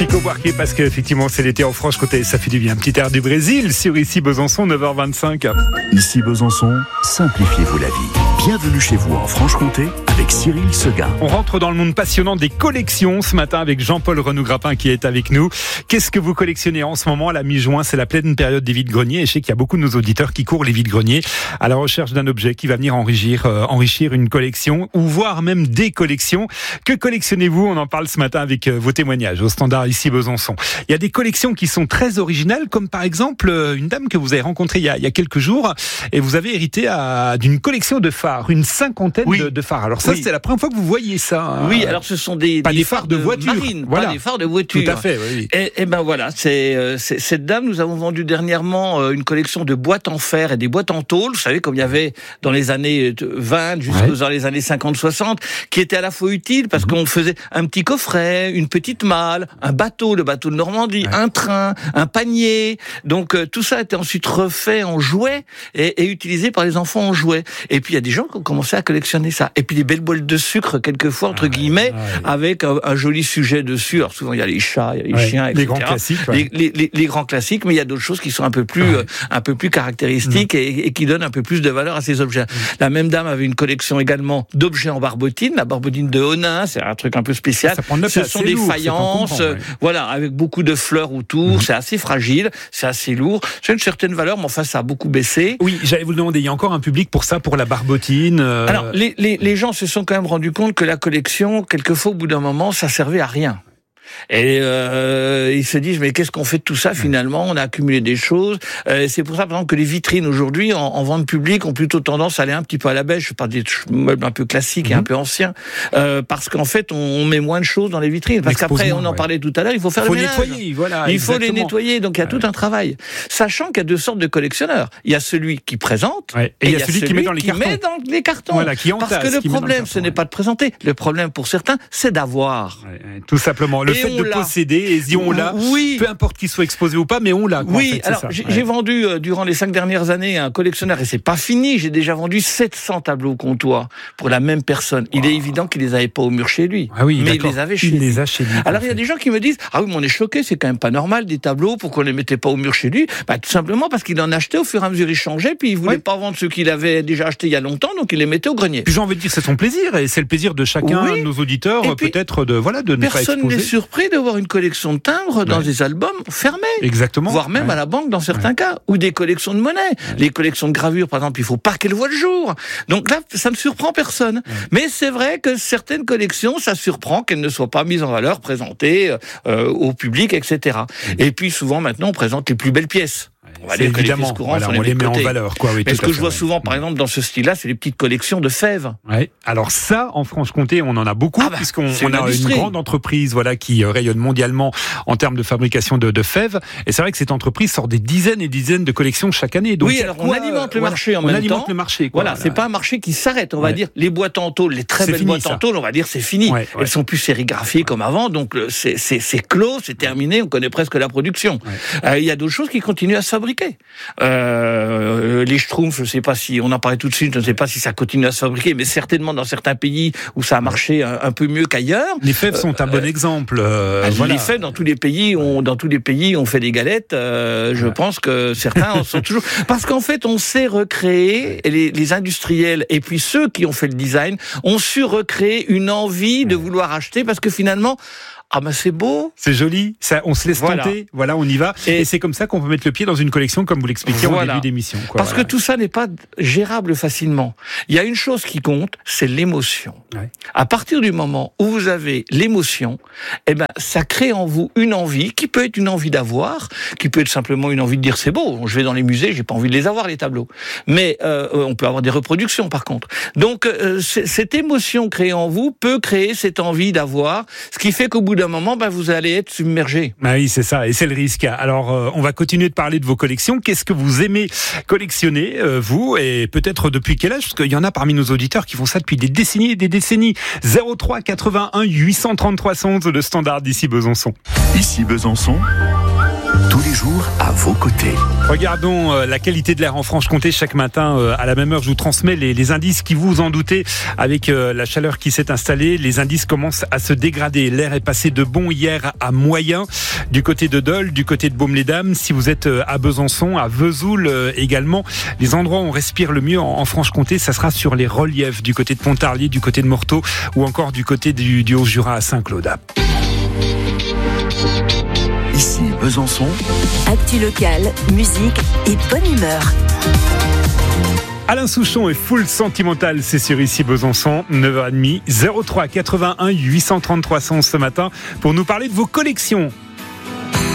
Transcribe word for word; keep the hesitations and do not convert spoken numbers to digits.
Chico Buarque, parce qu'effectivement c'est l'été en Franche-Comté, ça fait du bien. Un petit air du Brésil sur Ici Besançon, neuf heures vingt-cinq. Ici Besançon, simplifiez-vous la vie. Bienvenue chez vous en Franche-Comté avec Cyril Seguin. On rentre dans le monde passionnant des collections ce matin avec Jean-Paul Renou-Grappin qui est avec nous. Qu'est-ce que vous collectionnez en ce moment à la mi-juin? C'est la pleine période des vides-greniers et je sais qu'il y a beaucoup de nos auditeurs qui courent les vides-greniers à la recherche d'un objet qui va venir enrichir, euh, enrichir une collection ou voire même des collections. Que collectionnez-vous? On en parle ce matin avec euh, vos témoignages au standard Ici Besançon. Il y a des collections qui sont très originales, comme par exemple euh, une dame que vous avez rencontrée il y a, il y a quelques jours et vous avez hérité à, d'une collection de phares, une cinquantaine oui. de, de phares. Alors ça, oui. c'est la première fois que vous voyez ça. Hein. Oui, alors ce sont des, pas des, des phares, phares de, de voitures, marine, voilà. Pas des phares de voitures. Tout à fait, oui. Et, et ben voilà, c'est, euh, c'est cette dame. Nous avons vendu dernièrement euh, une collection de boîtes en fer et des boîtes en tôle. Vous savez, comme il y avait dans les années vingt jusqu'aux ouais. dans les années cinquante soixante, qui étaient à la fois utiles parce mmh. qu'on faisait un petit coffret, une petite malle, un bateau, le bateau de Normandie, ouais. un train, un panier. Donc euh, tout ça a été ensuite refait en jouets et, et utilisé par les enfants en jouets. Et puis il y a des gens qui ont commencé à collectionner ça. Et puis des belles boîtes de sucre, quelquefois, entre ah, guillemets, ah, ouais. avec un, un joli sujet dessus. Alors souvent il y a les chats, il y a les ouais. chiens, et cetera. Les grands classiques. Ouais. Les, les, les, les grands classiques, mais il y a d'autres choses qui sont un peu plus, ouais. euh, un peu plus caractéristiques mmh. et, et qui donnent un peu plus de valeur à ces objets. Mmh. La même dame avait une collection également d'objets en barbotine, la barbotine de Honin, c'est un truc un peu spécial. Ça prend de Ce sont des lourd, faïences, ouais. voilà, avec beaucoup de fleurs autour. Mmh. C'est assez fragile, c'est assez lourd. C'est une certaine valeur, mais enfin ça a beaucoup baissé. Oui, j'allais vous le demander. Il y a encore un public pour ça, pour la barbotine. Euh... Alors les, les les gens se sont quand même rendus compte que la collection, quelquefois au bout d'un moment, ça servait à rien. Et euh, ils se disent mais qu'est-ce qu'on fait de tout ça finalement? On a accumulé des choses. Euh, c'est pour ça par exemple que les vitrines aujourd'hui en, en vente publique ont plutôt tendance à aller un petit peu à la baisse. Je parle des meubles un peu classiques mmh. et un peu anciens euh, parce qu'en fait on, on met moins de choses dans les vitrines. Parce qu'après on en ouais. parlait tout à l'heure, il faut faire faut le ménage. Nettoyer, voilà, il exactement. faut les nettoyer. Donc il y a ouais. tout un travail. Sachant qu'il y a deux sortes de collectionneurs. Il y a celui qui présente ouais. et, et il y a celui, celui qui met dans les qui cartons. Met dans les cartons. Voilà, qui entasse, parce que le qui problème carton, ce n'est ouais. pas de présenter. Le problème pour certains c'est d'avoir. Ouais, ouais, tout simplement. Le et fait de l'a. posséder. Et si on l'a, oui. peu importe qu'il soit exposé ou pas, mais on l'a. Quoi, oui, en fait, alors ça. j'ai, ouais. j'ai vendu euh, durant les cinq dernières années un collectionneur et c'est pas fini. J'ai déjà vendu sept cents tableaux comptoirs pour la même personne. Il wow. est évident qu'il les avait pas au mur chez lui, ah oui, mais d'accord. il les avait chez il lui. Les a chez lui. Alors il y a des gens qui me disent ah oui, mais on est choqués, c'est quand même pas normal des tableaux pour qu'on les mettait pas au mur chez lui. Bah tout simplement parce qu'il en achetait au fur et à mesure, il changeait, puis il voulait ouais. pas vendre ceux qu'il avait déjà achetés il y a longtemps, donc il les mettait au grenier. Puis j'ai envie de dire c'est son plaisir et c'est le plaisir de chacun oui. de nos auditeurs puis, peut-être de voilà de ne pas exposer. Personne n'est surpris de voir une collection de timbres dans ouais. des albums fermés. Exactement. Voire même ouais. à la banque dans certains ouais. cas. Ou des collections de monnaie. Ouais. Les collections de gravures, par exemple, il faut pas qu'elles voient le jour. Donc là, ça ne surprend personne. Ouais. Mais c'est vrai que certaines collections, ça surprend qu'elles ne soient pas mises en valeur, présentées euh, au public, et cetera. Ouais. Et puis souvent, maintenant, on présente les plus belles pièces. On va dire que les pièces courantes, voilà, on les, on les met côté. en valeur. Quoi, oui, mais ce que fait, je vois ouais. souvent, par exemple, dans ce style-là, c'est les petites collections de fèves. Ouais. Alors ça, en Franche-Comté, on en a beaucoup, ah bah, puisqu'on on une a industrie. une grande entreprise voilà, qui rayonne mondialement en termes de fabrication de, de fèves. Et c'est vrai que cette entreprise sort des dizaines et dizaines de collections chaque année. Donc, oui, alors on alimente le voilà, marché en on même alimente temps. le marché. Quoi, voilà, voilà, c'est pas un marché qui s'arrête. On ouais. va dire les boîtes en tôle, les très c'est belles fini, boîtes ça. en tôle, on va dire c'est fini. Ouais, ouais. Elles sont plus sérigraphiées ouais. comme avant, donc c'est, c'est, c'est clos, c'est terminé, on connaît presque la production. Il ouais. euh, y a d'autres choses qui continuent à se fabriquer. Euh, les Schtroumpfs, je ne sais pas si, on en parlait tout de suite, je ne sais pas si ça continue à se fabriquer, mais certainement dans certains pays où ça a marché un, un peu mieux qu'ailleurs. Les fèves sont un euh, bon exemple. Euh, voilà. Les fèves, dans tous les pays, on, dans tous les pays, on fait des galettes. Euh, je ouais. pense que certains en sont toujours. Parce qu'en fait, on sait recréer, les, les industriels et puis ceux qui ont fait le design ont su recréer une envie de vouloir acheter parce que finalement. Ah ben c'est beau, c'est joli, ça, on se laisse voilà. tenter, voilà, on y va. Et, et c'est comme ça qu'on peut mettre le pied dans une collection, comme vous l'expliquiez voilà. en début d'émission. Quoi, Parce voilà. que tout ça n'est pas gérable facilement. Il y a une chose qui compte, c'est l'émotion. Ouais. À partir du moment où vous avez l'émotion, eh ben ça crée en vous une envie, qui peut être une envie d'avoir, qui peut être simplement une envie de dire c'est beau. Je vais dans les musées, j'ai pas envie de les avoir les tableaux. Mais euh, on peut avoir des reproductions par contre. Donc euh, cette émotion créée en vous peut créer cette envie d'avoir, ce qui fait qu'au bout d'un moment, ben, vous allez être submergé. Ah oui, c'est ça, et c'est le risque. Alors, euh, on va continuer de parler de vos collections. Qu'est-ce que vous aimez collectionner, euh, vous, et peut-être depuis quel âge? Parce qu'il y en a parmi nos auditeurs qui font ça depuis des décennies et des décennies. zéro trois quatre-vingt-un huit cent trente-trois cent onze, le standard d'Ici Besançon. Ici Besançon, tous les jours à vos côtés. Regardons euh, la qualité de l'air en Franche-Comté. Chaque matin, euh, à la même heure, je vous transmets les, les indices qui, vous en doutez, avec euh, la chaleur qui s'est installée, les indices commencent à se dégrader. L'air est passé de bon hier à moyen du côté de Dole, du côté de Baume-les-Dames. Si vous êtes euh, à Besançon, à Vesoul euh, également, les endroits où on respire le mieux en, en Franche-Comté, ça sera sur les reliefs du côté de Pontarlier, du côté de Morteau ou encore du côté du, du Haut-Jura à Saint-Claude. Ici Besançon. Actu locale, musique et bonne humeur. Alain Souchon est full sentimental, c'est sur Ici Besançon, neuf heures trente, zéro trois quatre-vingt-un huit cent trente-trois cent ce matin pour nous parler de vos collections.